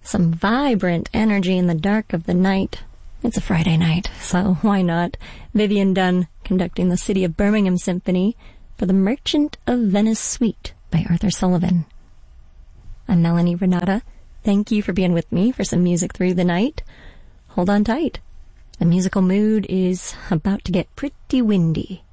Some vibrant energy in the dark of the night. It's a Friday night, so why not? Vivian Dunn conducting the City of Birmingham Symphony for the Merchant of Venice Suite by Arthur Sullivan. I'm Melanie Renata. Thank you for being with me for some music through the night. Hold on tight. The musical mood is about to get pretty windy.